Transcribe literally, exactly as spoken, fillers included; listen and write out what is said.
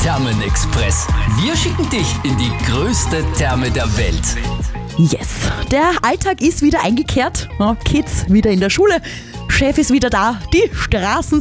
Thermenexpress. Wir schicken dich in die größte Therme der Welt. Yes, der Alltag ist wieder eingekehrt. Oh, Kids wieder in der Schule. Chef ist wieder da. Die Straßen